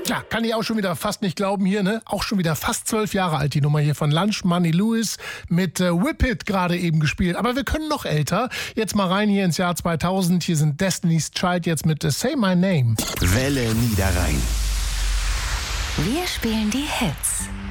Klar, kann ich auch schon wieder fast nicht glauben hier, ne? Auch schon wieder fast 12 Jahre alt, die Nummer hier von Lunch Money Lewis mit Whip It gerade eben gespielt. Aber wir können noch älter. Jetzt mal rein hier ins Jahr 2000. Hier sind Destiny's Child jetzt mit Say My Name. Welle Niederrhein. Wir spielen die Hits.